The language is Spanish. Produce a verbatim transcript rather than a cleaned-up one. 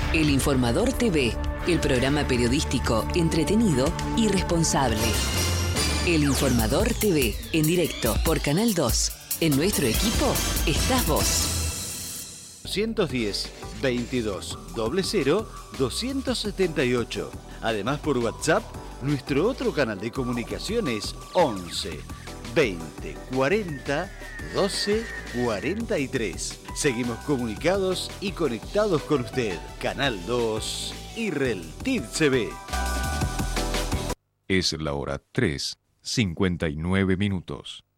El Informador T V, el programa periodístico entretenido y responsable. El Informador T V, en directo por Canal dos. En nuestro equipo estás vos. ciento diez, veintidós, cero cero, doscientos setenta y ocho. Además por WhatsApp, nuestro otro canal de comunicación es once, veinte, cuarenta, doce, cuarenta y tres. Seguimos comunicados y conectados con usted. Canal dos y Reltiv C V. Es la hora tres, cincuenta y nueve minutos.